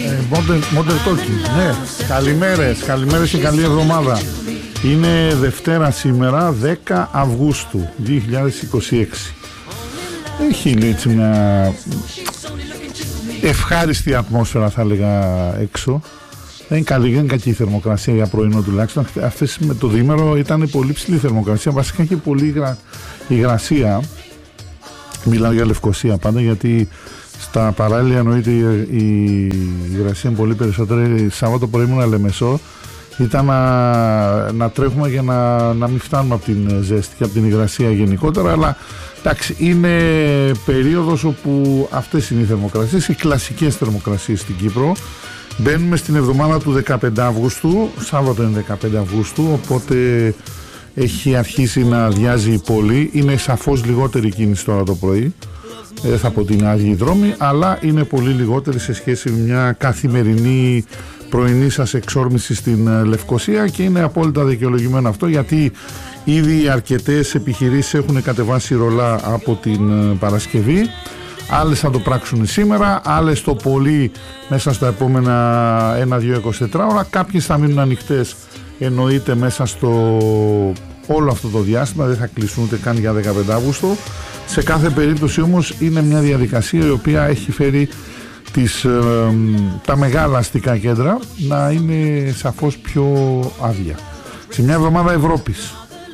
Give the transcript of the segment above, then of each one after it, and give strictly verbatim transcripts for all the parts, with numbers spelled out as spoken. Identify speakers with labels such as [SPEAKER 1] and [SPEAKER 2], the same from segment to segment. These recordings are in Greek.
[SPEAKER 1] Modern Talking. Ναι, καλημέρες, καλημέρες και καλή εβδομάδα. Είναι Δευτέρα σήμερα, δέκα Αυγούστου δύο χιλιάδες είκοσι έξι. Έχει έτσι μια ευχάριστη ατμόσφαιρα, θα έλεγα, έξω. Δεν είναι καλή, δεν είναι κακή η θερμοκρασία για πρωινό τουλάχιστον. Αυτές με το διήμερο ήταν πολύ ψηλή η θερμοκρασία, βασικά και πολύ υγρα... υγρασία. Μιλάω για Λευκοσία πάντα, γιατί στα παράλια εννοείται η υγρασία είναι πολύ περισσότερη. Σάββατο πρωί ήμουν Λεμεσό, ήταν να, να τρέχουμε για να, να μην φτάνουμε από την ζέστη και από την υγρασία γενικότερα, αλλά εντάξει, είναι περίοδος όπου αυτές είναι οι θερμοκρασίες, οι κλασικές θερμοκρασίες στην Κύπρο. Μπαίνουμε στην εβδομάδα του δεκαπέντε Αυγούστου, Σάββατο είναι δεκαπέντε Αυγούστου, οπότε έχει αρχίσει να αδειάζει πολύ. Είναι σαφώς λιγότερη κίνηση τώρα το πρωί, δεν θα πω την άδειοι δρόμοι, αλλά είναι πολύ λιγότερη σε σχέση με μια καθημερινή πρωινή σας εξόρμηση στην Λευκοσία, και είναι απόλυτα δικαιολογημένο αυτό, γιατί ήδη αρκετές επιχειρήσεις έχουν κατεβάσει ρολά από την Παρασκευή. Άλλες θα το πράξουν σήμερα, άλλες το πολύ μέσα στα επόμενα ένα δύο εικοσιτετρά ώρα. Κάποιες θα μείνουν ανοιχτές, εννοείται, μέσα στο όλο αυτό το διάστημα, δεν θα κλείσουν ούτε καν για δεκαπέντε Αυγούστου. Σε κάθε περίπτωση όμως είναι μια διαδικασία η οποία έχει φέρει τις, ε, τα μεγάλα αστικά κέντρα να είναι σαφώς πιο άδεια. Σε μια εβδομάδα Ευρώπης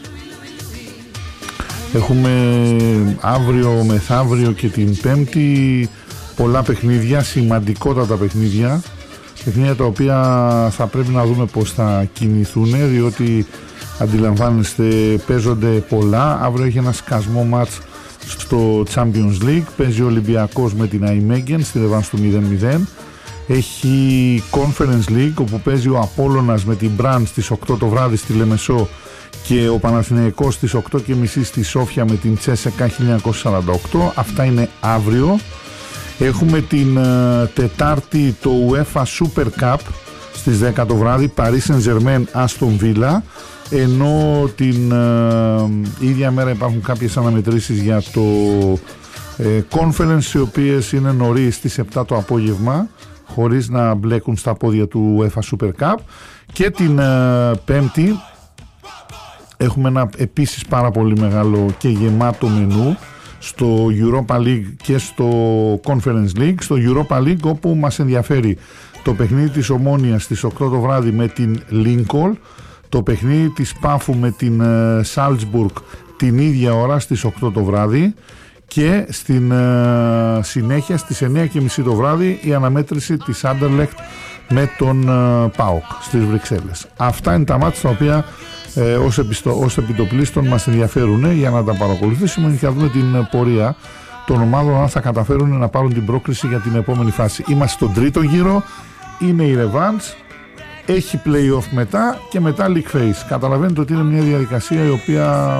[SPEAKER 1] έχουμε αύριο, μεθαύριο και την Πέμπτη πολλά παιχνίδια, σημαντικότατα παιχνίδια, παιχνίδια τα οποία θα πρέπει να δούμε πώς θα κινηθούν, διότι αντιλαμβάνεστε παίζονται πολλά. Αύριο έχει ένα σκασμό μάτς στο Champions League, παίζει ο Ολυμπιακός με την Αϊμέγεν στη ρεβάνς του μηδέν μηδέν. Έχει Conference League όπου παίζει ο Απόλλωνας με την Μπραντ στις οκτώ το βράδυ στη Λεμεσό, και ο Παναθηναϊκός στις οκτώ και μισή στη Σόφια με την Τσέσεκα χίλια εννιακόσια σαράντα οκτώ. Αυτά είναι αύριο. Έχουμε την uh, Τετάρτη το UEFA Super Cup στις δέκα το βράδυ, Paris Saint-Germain Aston Villa, ενώ την uh, ίδια μέρα υπάρχουν κάποιες αναμετρήσεις για το uh, Conference, οι οποίες είναι νωρίς στις επτά το απόγευμα, χωρίς να μπλέκουν στα πόδια του UEFA Super Cup. Και την uh, Πέμπτη έχουμε ένα επίσης πάρα πολύ μεγάλο και γεμάτο μενού στο Europa League και στο Conference League. Στο Europa League, όπου μας ενδιαφέρει το παιχνίδι της Ομόνοιας στις οκτώ το βράδυ με την Lincoln, το παιχνίδι της Πάφου με την Salzburg την ίδια ώρα στις οκτώ το βράδυ, και στην uh, συνέχεια στις εννιά και μισή το βράδυ η αναμέτρηση της Anderlecht με τον uh, ΠΑΟΚ στις Βρυξέλλες. Αυτά είναι τα μάτια τα οποία ε, ως, επιστο, ως επιτοπλίστων μας ενδιαφέρουν για να τα παρακολουθήσουμε και να δούμε την πορεία των ομάδων, αν θα καταφέρουν να πάρουν την πρόκριση για την επόμενη φάση. Είμαστε στον τρίτο γύρο, είναι η Revans, έχει play-off μετά και μετά league phase. Καταλαβαίνετε ότι είναι μια διαδικασία η οποία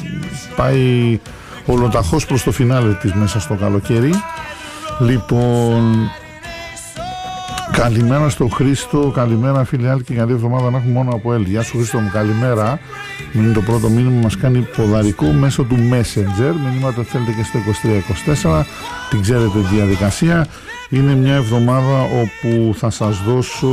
[SPEAKER 1] πάει ολοταχώς προς το φινάλε της μέσα στο καλοκαίρι. Λοιπόν, καλημέρα στο Χρήστο, καλημέρα φίλε Άλκη, καλή εβδομάδα να έχουμε μόνο από Έλλη. Γεια σου Χρήστο μου, καλημέρα. Είναι το πρώτο μήνυμα, μας κάνει ποδαρικό μέσω του Messenger. Μηνύματα θέλετε και στο είκοσι τρία είκοσι τέσσερα, την ξέρετε τη διαδικασία. Είναι μια εβδομάδα όπου θα σας δώσω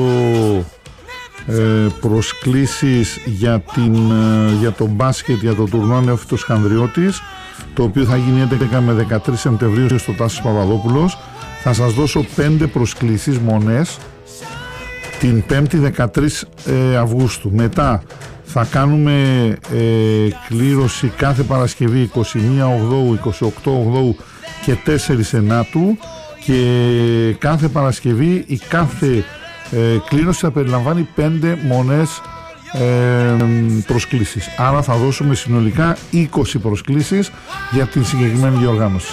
[SPEAKER 1] ε, προσκλήσεις για, την, ε, για το μπάσκετ, για το τουρνουά Νεόφυτος Χανδριώτης, το οποίο θα γίνει έντεκα με δεκατρείς Σεπτεμβρίου στο Τάσος Παπαδόπουλος. Θα σας δώσω πέντε προσκλήσεις μονές την Πέμπτη δεκατρείς ε, Αυγούστου. Μετά θα κάνουμε ε, κλήρωση κάθε Παρασκευή είκοσι μία Οκτώβρου, είκοσι οκτώ Οκτώβρου και τέσσερις Ενάτου, και κάθε Παρασκευή η κάθε ε, κλήρωση θα περιλαμβάνει πέντε μονές ε, προσκλήσεις. Άρα θα δώσουμε συνολικά είκοσι προσκλήσεις για την συγκεκριμένη διοργάνωση.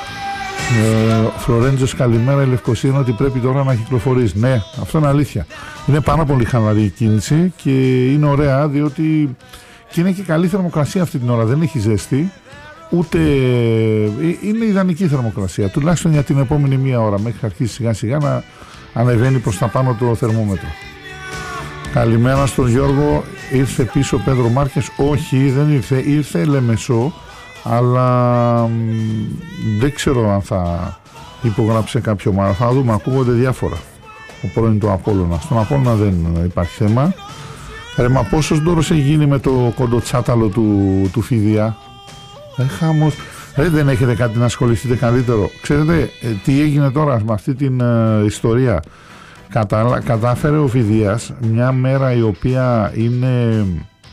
[SPEAKER 1] Ε, Φλωρέντζος, καλημέρα. Η Λευκοσία είναι ότι πρέπει τώρα να κυκλοφορείς. Ναι, αυτό είναι αλήθεια. Είναι πάρα πολύ χαλαρή η κίνηση και είναι ωραία, διότι και είναι και καλή θερμοκρασία αυτή την ώρα. Δεν έχει ζέστη, ούτε είναι ιδανική θερμοκρασία, τουλάχιστον για την επόμενη μία ώρα, μέχρι αρχίσει σιγά σιγά να ανεβαίνει προς τα πάνω το θερμόμετρο. Καλημέρα στον Γιώργο. Ήρθε πίσω ο Πέδρο Μάρκες? Όχι, δεν ήρθε. Ήρθε Λεμεσό, αλλά δεν ξέρω αν θα υπογράψει κάποιο ομάδα. Θα δούμε, ακούγονται διάφορα. ο πρώην του Απόλλωνα. Στον Απόλλωνα δεν υπάρχει θέμα. Ρε, μα πόσος ντόρος έχει γίνει με το κοντοτσάταλο του, του Φιδιά. Ε, χάμος. Ρε, δεν έχετε κάτι να ασχοληθείτε καλύτερο. Ξέρετε ε, τι έγινε τώρα με αυτή την ε, ιστορία. Κατα, κατάφερε ο Φιδίας μια μέρα η οποία είναι...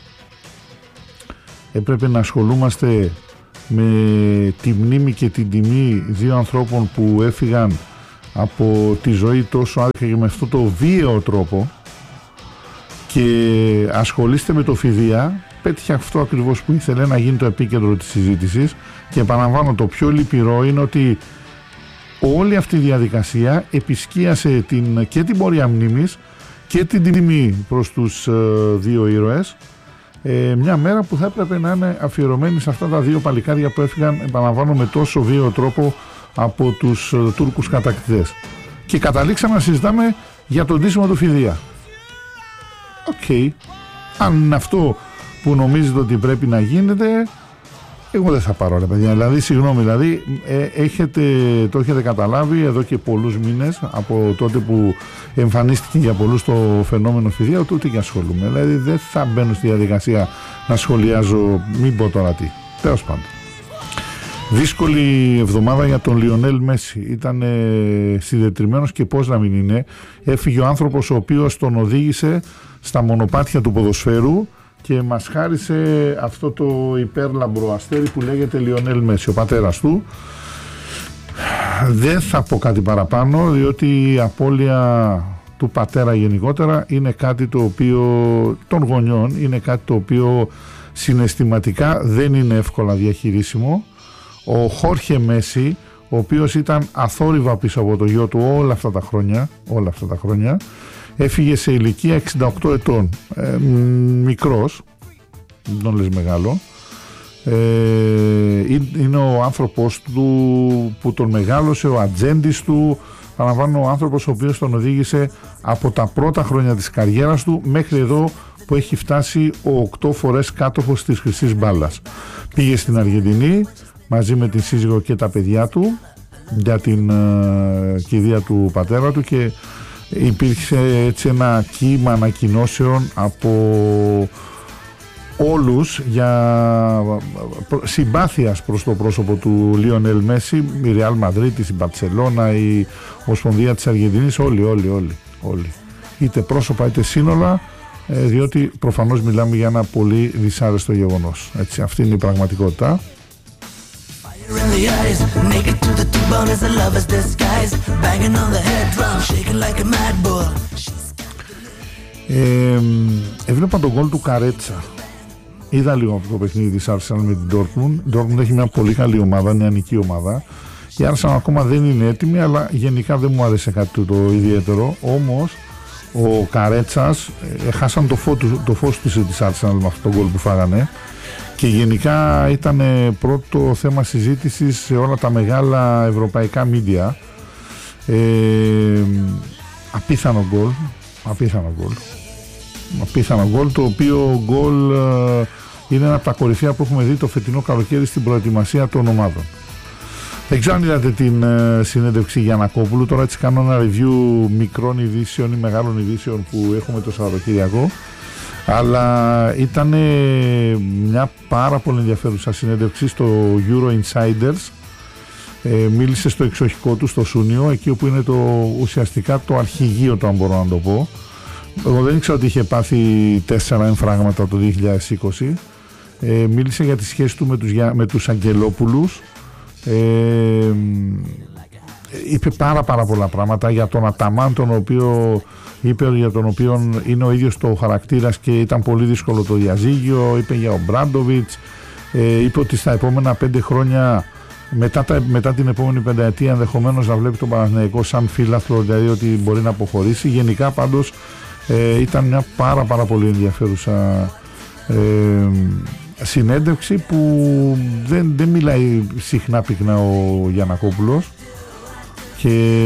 [SPEAKER 1] Έπρεπε να ασχολούμαστε με τη μνήμη και την τιμή δύο ανθρώπων που έφυγαν από τη ζωή τόσο άδικα και με αυτό το βίαιο τρόπο, και ασχολείστε με το Φιδία. Πέτυχε αυτό ακριβώς που ήθελε, να γίνει το επίκεντρο της συζήτησης. Και επαναλαμβάνω, το πιο λυπηρό είναι ότι όλη αυτή η διαδικασία επισκίασε την, και την πορεία μνήμης και την τιμή προς τους ε, δύο ήρωες, ε, μια μέρα που θα έπρεπε να είναι αφιερωμένη σε αυτά τα δύο παλικάρια που έφυγαν, επαναλαμβάνω, με τόσο βίαιο τρόπο από τους ε, Τούρκους κατακτητές. Και καταλήξαμε να συζητάμε για τον ντύσιμο του Φιδία. Οκ, okay. Αν είναι αυτό που νομίζετε ότι πρέπει να γίνεται, εγώ δεν θα πάρω, ρε παιδιά. Δηλαδή, συγγνώμη, δηλαδή, ε, έχετε, το έχετε καταλάβει εδώ και πολλούς μήνες, από τότε που εμφανίστηκε για πολλούς το φαινόμενο Φιδία, ότι ούτε και ασχολούμαι. Δηλαδή, δεν θα μπαίνω στη διαδικασία να σχολιάζω, μην πω τώρα τι. Τέλος πάντων. Δύσκολη εβδομάδα για τον Λιονέλ Μέση. Ήταν ε, συντετριμμένος, και πώς να μην είναι. Έφυγε ο άνθρωπος ο οποίος τον οδήγησε στα μονοπάτια του ποδοσφαίρου και μας χάρισε αυτό το υπέρλαμπρο αστέρι που λέγεται Λιονέλ Μέση, ο πατέρας του. Δεν θα πω κάτι παραπάνω, διότι η απώλεια του πατέρα γενικότερα είναι κάτι το οποίο, των γονιών, είναι κάτι το οποίο συναισθηματικά δεν είναι εύκολα διαχειρίσιμο. Ο Χόρχε Μέση, ο οποίος ήταν αθόρυβα πίσω από το γιο του όλα αυτά τα χρόνια, όλα αυτά τα χρόνια, έφυγε σε ηλικία εξήντα οκτώ ετών, ε, μικρός, δεν τον λες μεγάλο. Ε, είναι ο άνθρωπος του που τον μεγάλωσε, ο ατζέντης του, παραλαμβάνω, ο άνθρωπος ο οποίος τον οδήγησε από τα πρώτα χρόνια της καριέρας του μέχρι εδώ που έχει φτάσει ο οκτώ φορές κάτοχος της χρυσής μπάλας. Πήγε στην Αργεντινή μαζί με την σύζυγο και τα παιδιά του για την uh, κηδεία του πατέρα του, και υπήρξε έτσι ένα κύμα ανακοινώσεων από όλους για συμπάθειας προς το πρόσωπο του Λιονέλ Μέση, η Ρεάλ Μαδρίτης, η Μπαρτσελώνα, η Ομοσπονδία της Αργεντινής, όλοι, όλοι, όλοι, όλοι. Είτε πρόσωπα είτε σύνολα, διότι προφανώς μιλάμε για ένα πολύ δυσάρεστο γεγονός. Έτσι, αυτή είναι η πραγματικότητα. Ε, έβλεπα τον γκολ του Καρέτσα. Είδα λίγο από το παιχνίδι της Arsenal με την Dortmund. Η Dortmund έχει μια πολύ καλή ομάδα, νεανική ομάδα. Η Arsenal ακόμα δεν είναι έτοιμη, αλλά γενικά δεν μου άρεσε κάτι το ιδιαίτερο. Όμως ο Καρέτσας, ε, χάσαν το, φω, το φως της Arsenal με αυτό το γκολ που φάγανε, και γενικά ήταν πρώτο θέμα συζήτησης σε όλα τα μεγάλα ευρωπαϊκά μίντια. Ε, απίθανο γκολ, απίθανο γκολ, απίθανο γκολ, το οποίο γκολ ε, είναι ένα από τα κορυφαία που έχουμε δει το φετινό καλοκαίρι στην προετοιμασία των ομάδων. Δεν ξέρω αν είδατε την ε, συνέντευξη Γιαννακόπουλου. Τώρα έτσι κάνω ένα review μικρών ειδήσεων ή μεγάλων ειδήσεων που έχουμε το Σαββατοκύριακο. Αλλά ήταν μια πάρα πολύ ενδιαφέρουσα συνέντευξη στο Euro Insiders. Ε, μίλησε στο εξοχικό του, στο Σούνιο, εκεί όπου είναι το, ουσιαστικά το αρχηγείο του, αν μπορώ να το πω. Εγώ δεν ήξερα ότι είχε πάθει τέσσερα εμφράγματα το δύο χιλιάδες είκοσι. Ε, μίλησε για τη σχέση του με τους, με τους Αγγελόπουλους. Ε, είπε πάρα πάρα πολλά πράγματα για τον Αταμάν, τον οποίο είπε για τον οποίο είναι ο ίδιος το χαρακτήρας και ήταν πολύ δύσκολο το διαζύγιο. Είπε για ο Μπράντοβιτς, ε, είπε ότι στα επόμενα πέντε χρόνια, μετά, τα, μετά την επόμενη πενταετία, ενδεχομένως να βλέπει τον Παναθηναϊκό σαν φύλαθλο, δηλαδή ότι μπορεί να αποχωρήσει. Γενικά πάντως ε, ήταν μια πάρα πάρα πολύ ενδιαφέρουσα ε, συνέντευξη που δεν, δεν μιλάει συχνά πυκνά ο Γιαννακόπουλος. Και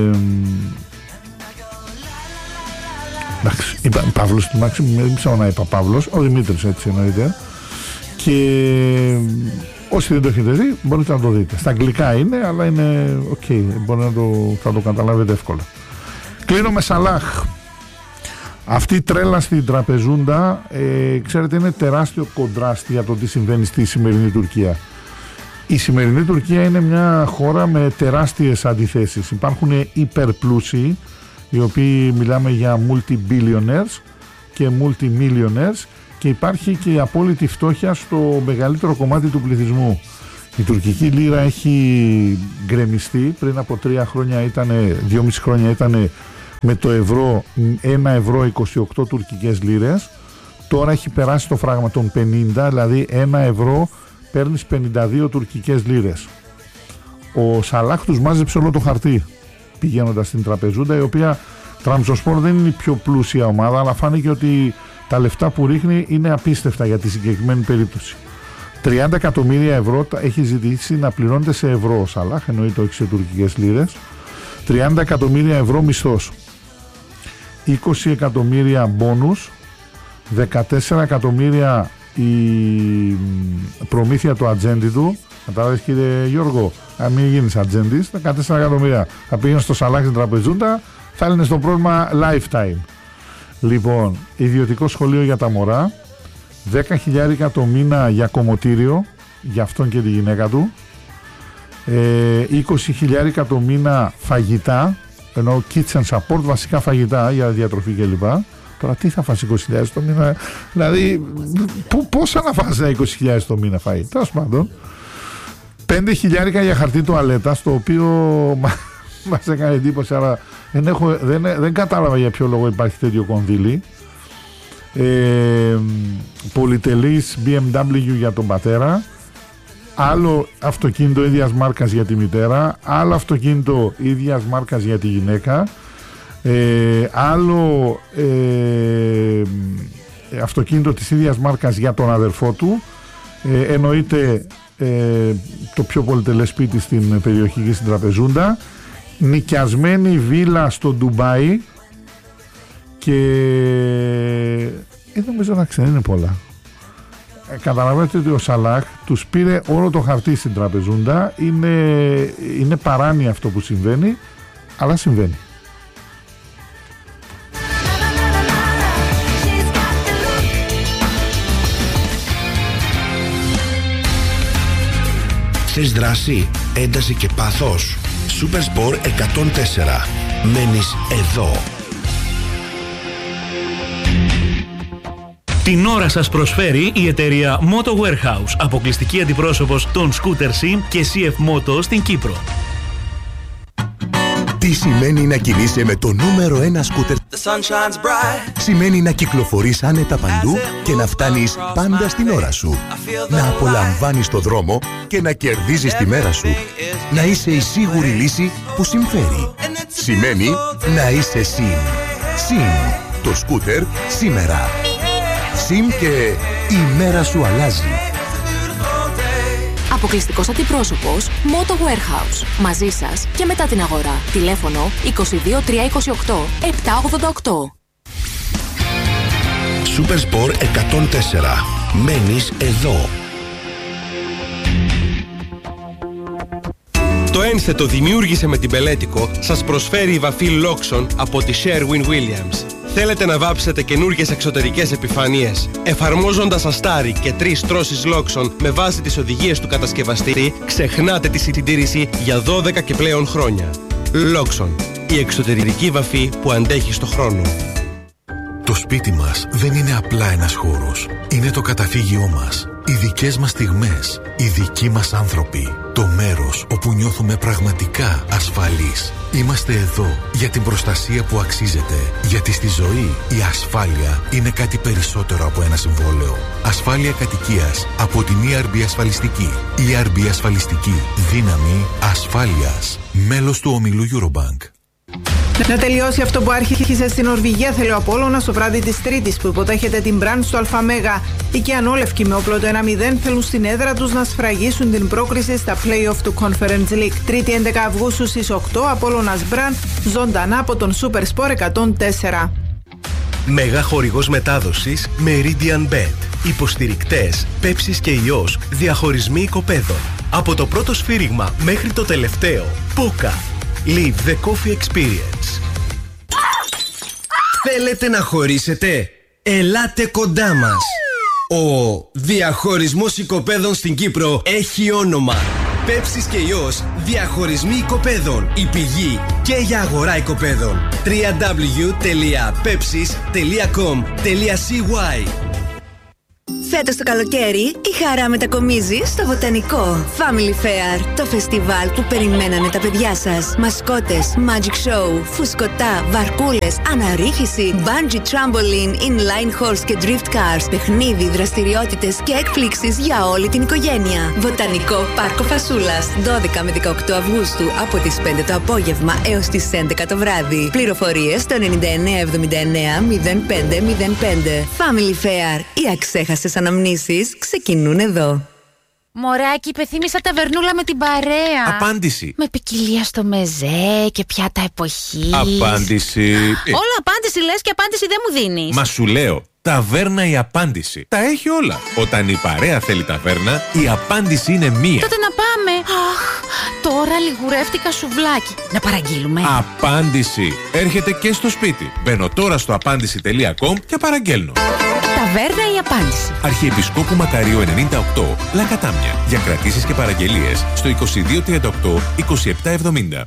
[SPEAKER 1] εντάξει, είπα Παύλος του Μάξι, δεν ξέρω να είπα Παύλος, ο Δημήτρης, έτσι εννοείται. Και όσοι δεν το έχετε δει μπορείτε να το δείτε. Στα αγγλικά είναι, αλλά είναι ok, μπορεί να το, θα το καταλάβετε εύκολα. Κλείνω με Σαλάχ. Αυτή η τρέλα στην τραπεζούντα, ε, ξέρετε, είναι τεράστιο κοντράστη από το τι συμβαίνει στη σημερινή Τουρκία. Η σημερινή Τουρκία είναι μια χώρα με τεράστιες αντιθέσεις. Υπάρχουν υπερπλούσιοι, οι οποίοι μιλάμε για multi-billionaires και multi-millionaires, και υπάρχει και η απόλυτη φτώχεια στο μεγαλύτερο κομμάτι του πληθυσμού. Η τουρκική λίρα έχει γκρεμιστεί. Πριν από τρία χρόνια ήταν, δυόμιση χρόνια ήταν με το ευρώ ένα ευρώ είκοσι οκτώ τουρκικές λίρες. Τώρα έχει περάσει το φράγμα των πενήντα, δηλαδή ένα ευρώ παίρνεις πενήντα δύο τουρκικές λίρες. Ο Σαλάχ τους μάζεψε όλο το χαρτί πηγαίνοντας στην τραπεζούντα, η οποία Τραμζοσπόρ δεν είναι η πιο πλούσια ομάδα, αλλά φάνηκε ότι τα λεφτά που ρίχνει είναι απίστευτα για τη συγκεκριμένη περίπτωση. τριάντα εκατομμύρια ευρώ έχει ζητήσει να πληρώνεται σε ευρώ ο Σαλάχ, εννοείται όχι σε τουρκικές λίρες. τριάντα εκατομμύρια ευρώ μισθός, είκοσι εκατομμύρια μπόνους, δεκατέσσερα εκατομμύρια η προμήθεια του ατζέντη του. Κατάλαβες, κύριε Γιώργο, αν μην γίνεις ατζέντης, δεκατέσσερα εκατομμύρια θα πήγαινε στο Σαλάχ στην τραπεζούντα, θα είναι στο πρόγραμμα lifetime. Λοιπόν, ιδιωτικό σχολείο για τα μωρά, δέκα χιλιάρικα το μήνα για κομμωτήριο για αυτόν και τη γυναίκα του, ε, είκοσι χιλιάρικα το μήνα φαγητά, ενώ kitchen support, βασικά φαγητά για διατροφή κλπ. Τώρα τι θα φας είκοσι χιλιάδες το μήνα, δηλαδή πόσα να φας είκοσι χιλιάδες το μήνα φάει, τέλος πάντων. πέντε χιλιάρικα για χαρτί τουαλέτα, στο οποίο μας έκανε εντύπωση, αλλά δεν, έχω, δεν, δεν κατάλαβα για ποιο λόγο υπάρχει τέτοιο κονδύλι. Ε, πολυτελής μπι εμ ντάμπλιου για τον πατέρα, άλλο αυτοκίνητο ίδιας μάρκας για τη μητέρα, άλλο αυτοκίνητο ίδιας μάρκας για τη γυναίκα, ε, άλλο ε, αυτοκίνητο της ίδιας μάρκας για τον αδερφό του, ε, εννοείται ε, το πιο πολυτελές σπίτι στην περιοχή και στην τραπεζούντα, νοικιασμένη βίλα στο Ντουμπάι, και ε, νομίζω να ξέρει είναι πολλά. Ε, καταλαβαίνετε ότι ο Σαλάχ τους πήρε όλο το χαρτί στην τραπεζούντα. Είναι, είναι παράνοια αυτό που συμβαίνει, αλλά συμβαίνει.
[SPEAKER 2] Θες δράση, ένταση και πάθος? Supersport εκατόν τέσσερα. Μένεις εδώ.
[SPEAKER 3] Την ώρα σας προσφέρει η εταιρεία Moto Warehouse, αποκλειστική αντιπρόσωπος των Scooter Sim και σι εφ Moto στην Κύπρο.
[SPEAKER 4] Τι σημαίνει να κινείσαι με το νούμερο ένα σκούτερ? Σημαίνει να κυκλοφορείς άνετα παντού και να φτάνεις πάντα στην ώρα σου. Να απολαμβάνεις το δρόμο και να κερδίζεις τη μέρα σου. Να είσαι η σίγουρη λύση που συμφέρει. Σημαίνει να είσαι Sim. Sim. Το σκούτερ σήμερα. Sim και η μέρα σου αλλάζει.
[SPEAKER 5] Αποκλειστικός αντιπρόσωπος Moto Warehouse. Μαζί σας και μετά την αγορά. Τηλέφωνο είκοσι δύο τριακόσια είκοσι οκτώ επτακόσια ογδόντα οκτώ.
[SPEAKER 2] Supersport εκατόν τέσσερα. Μένεις εδώ.
[SPEAKER 6] Το ένσετο δημιούργησε με την Πελέτικο σας προσφέρει η βαφή Loxon από τη Sherwin-Williams. Θέλετε να βάψετε καινούργιες εξωτερικές επιφανείες εφαρμόζοντας αστάρι και τρεις τρώσεις Loxon με βάση τις οδηγίες του κατασκευαστή? Ξεχνάτε τη συντήρηση για δώδεκα και πλέον χρόνια. Loxon, η εξωτερική βαφή που αντέχει στο χρόνο.
[SPEAKER 4] Το σπίτι μας δεν είναι απλά ένας χώρος. Είναι το καταφύγιό μας. Οι δικές μας στιγμές. Οι δικοί μας άνθρωποι. Το μέρος όπου νιώθουμε πραγματικά ασφαλείς. Είμαστε εδώ για την προστασία που αξίζεται. Γιατί στη ζωή η ασφάλεια είναι κάτι περισσότερο από ένα συμβόλαιο. Ασφάλεια κατοικίας από την ι αρ μπι Ασφαλιστική. ι αρ μπι Ασφαλιστική. Δύναμη ασφάλειας. Μέλος του ομιλού Eurobank.
[SPEAKER 7] Να τελειώσει αυτό που άρχισε στην Νορβηγία, θέλει ο Απόλλωνας στο βράδυ της Τρίτης που υποτέχεται την Μπραντ στο Αλφαμέγα. Οι Κιανόλευκοι με όπλο το ένα μηδέν θέλουν στην έδρα τους να σφραγίσουν την πρόκριση στα play-off του Conference League. Τρίτη έντεκα Αυγούστου στις οκτώ, Απόλλωνας Μπραντ, ζωντανά από τον Supersport εκατόν τέσσερα.
[SPEAKER 8] Μέγα χορηγός μετάδοσης Meridian Bet. Υποστηρικτές Πέψης και Ιός. Διαχωρισμοί οικοπαίδων. Από το πρώτο σφύριγμα μέχρι το τελευταίο. Πόκα. Live the coffee experience.
[SPEAKER 9] Θέλετε να χωρίσετε? Ελάτε κοντά μας. Ο διαχωρισμός οικοπαίδων στην Κύπρο έχει όνομα. Πέψης και Ιός, διαχωρισμοί οικοπαίδων. Η πηγή και για αγορά οικοπαίδων. double-u double-u double-u τελεία pepsis τελεία com τελεία c y.
[SPEAKER 10] Φέτος το καλοκαίρι η χαρά μετακομίζει στο Βοτανικό Family Fair. Το φεστιβάλ που περιμένανε τα παιδιά σας. Μασκότες, magic show, φουσκωτά, βαρκούλες, αναρρίχηση, bungee trampoline, inline horse και drift cars, παιχνίδι, δραστηριότητες και εκπλήξεις για όλη την οικογένεια. Βοτανικό Πάρκο Φασούλας, δώδεκα με δεκαοκτώ Αυγούστου από τις πέντε το απόγευμα έως τις έντεκα το βράδυ. Πληροφορίες στο εννιά εννιά εβδομήντα εννιά μηδέν πέντε μηδέν πέντε. Family Fair, οι αξέχαστες αναμνήσεις ξεκινούν εδώ.
[SPEAKER 11] Μωράκι, υπεθύμησα ταβερνούλα με την παρέα.
[SPEAKER 12] Απάντηση.
[SPEAKER 11] Με ποικιλία στο μεζέ και πιάτα εποχής.
[SPEAKER 12] Απάντηση.
[SPEAKER 11] Όλο απάντηση λες και απάντηση δεν μου δίνεις.
[SPEAKER 12] Μα σου λέω, ταβέρνα η απάντηση. Τα έχει όλα. Όταν η παρέα θέλει ταβέρνα, η απάντηση είναι μία.
[SPEAKER 11] Τότε να πάμε. Αχ, τώρα λιγουρεύτηκα σουβλάκι. Να παραγγείλουμε.
[SPEAKER 12] Απάντηση. Έρχεται και στο σπίτι. Μπαίνω τώρα στο απάντηση τελεία com και παραγγέλνω.
[SPEAKER 11] Ταβέρνα η απάντηση.
[SPEAKER 12] Αρχιεπισκόπου Μακαρίου ενενήντα οκτώ, Λακατάμια. Για κρατήσεις και παραγγελίες στο είκοσι δύο τριάντα οκτώ είκοσι επτά εβδομήντα.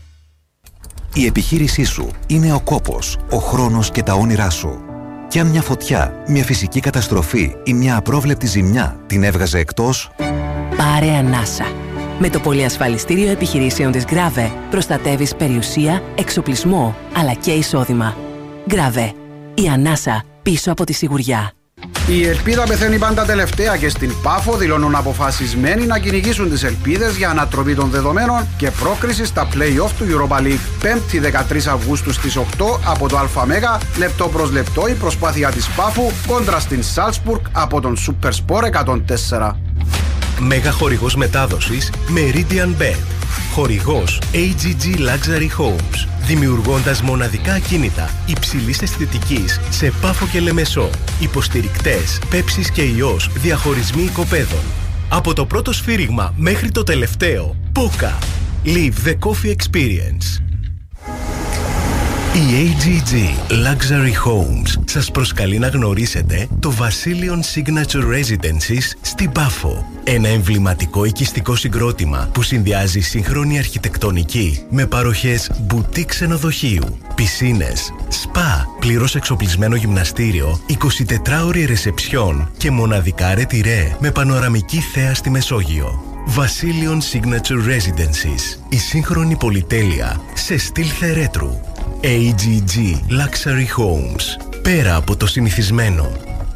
[SPEAKER 13] Η επιχείρησή σου είναι ο κόπος, ο χρόνος και τα όνειρά σου. Κι αν μια φωτιά, μια φυσική καταστροφή ή μια απρόβλεπτη ζημιά την έβγαζε εκτός,
[SPEAKER 14] πάρε ανάσα. Με το πολυασφαλιστήριο επιχειρήσεων της Γκράβε προστατεύεις περιουσία, εξοπλισμό αλλά και εισόδημα. Γκράβε. Η ανάσα πίσω από τη σιγουριά.
[SPEAKER 15] Η ελπίδα πεθαίνει πάντα τελευταία και στην Πάφο δηλώνουν αποφασισμένοι να κυνηγήσουν τις ελπίδες για ανατροπή των δεδομένων και πρόκριση στα play-off του Europa League. Πέμπτη δεκατρείς Αυγούστου στις οκτώ από το ΑΜΕΓΑ, λεπτό προς λεπτό η προσπάθεια της Πάφου κόντρα στην Σάλτσμπουργκ από τον Super Sport εκατόν τέσσερα.
[SPEAKER 8] Μέγα χορηγός μετάδοσης Meridian Bet. Χορηγός έι τζι τζι Luxury Homes. Δημιουργώντας μοναδικά ακίνητα υψηλής αισθητικής σε Πάφο και Λεμεσό. Υποστηρικτές Πέψης και Ιός, διαχωρισμοί οικοπαίδων. Από το πρώτο σφύριγμα μέχρι το τελευταίο, Πόκα. Live the coffee experience. Η έι τζι τζι Luxury Homes σας προσκαλεί να γνωρίσετε το Vasilion Signature Residences στην Πάφο. Ένα εμβληματικό οικιστικό συγκρότημα που συνδυάζει σύγχρονη αρχιτεκτονική με παροχές μπουτίκ ξενοδοχείου, πισίνες, σπα, πλήρως εξοπλισμένο γυμναστήριο, εικοσιτετράωρη ρεσεψιόν και μοναδικά ρετυρέ με πανοραμική θέα στη Μεσόγειο. Vasilion Signature Residences. Η σύγχρονη πολυτέλεια σε στυλ θερέτρου. έι τζι τζι Luxury Homes. Πέρα από το συνηθισμένο.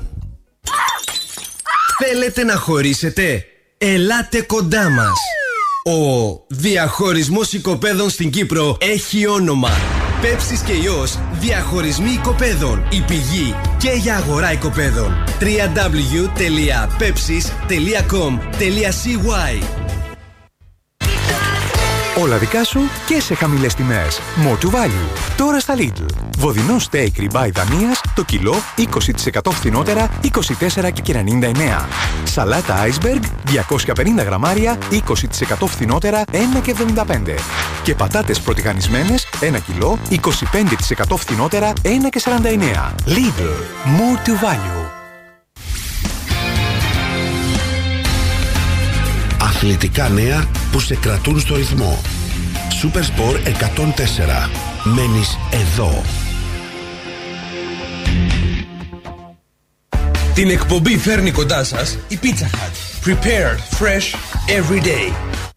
[SPEAKER 9] Θέλετε να χωρίσετε? Ελάτε κοντά μας. Ο διαχωρισμός οικοπαίδων στην Κύπρο έχει όνομα. Πέψης και Ιός, διαχωρισμοί οικοπαίδων. Η πηγή και για αγορά οικοπαίδων. double-u double-u double-u τελεία pepsis τελεία com τελεία c y.
[SPEAKER 16] Όλα δικά σου και σε χαμηλές τιμές. More to value. Τώρα στα Lidl. Βοδινό steak ribeye Δανίας το κιλό είκοσι τοις εκατό φθηνότερα είκοσι τέσσερα και ενενήντα εννέα. Σαλάτα iceberg διακόσια πενήντα γραμμάρια είκοσι τοις εκατό φθηνότερα ένα και εβδομήντα πέντε. Και πατάτες πρωτιγανισμένες ένα κιλό είκοσι πέντε τοις εκατό φθηνότερα ένα και σαράντα εννέα. Lidl. More to value.
[SPEAKER 2] Αθλητικά νέα που σε κρατούν στο ρυθμό. Super Sport εκατόν τέσσερα. Μένεις εδώ.
[SPEAKER 9] Την εκπομπή φέρνει κοντά σας η Pizza Hut. Prepared fresh every day.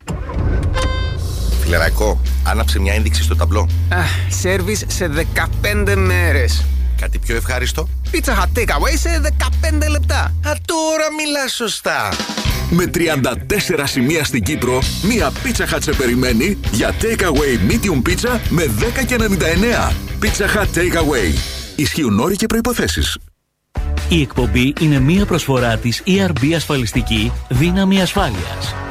[SPEAKER 17] Φιλεραϊκό, άναψε μια ένδειξη στο ταμπλό.
[SPEAKER 18] Σέρβις σε δεκαπέντε μέρες.
[SPEAKER 17] Κάτι πιο ευχάριστο.
[SPEAKER 18] Pizza Hut takeaway σε δεκαπέντε λεπτά.
[SPEAKER 17] Α, τώρα μιλάς σωστά.
[SPEAKER 19] Με τριάντα τέσσερα σημεία στην Κύπρο, μία Pizza Hut σε περιμένει για takeaway medium pizza με δέκα και ενενήντα εννέα. Pizza Hut takeaway. Ισχύουν όροι και προϋποθέσεις.
[SPEAKER 3] Η εκπομπή είναι μία προσφορά της ι αρ μπι Ασφαλιστική Δύναμη Ασφάλειας.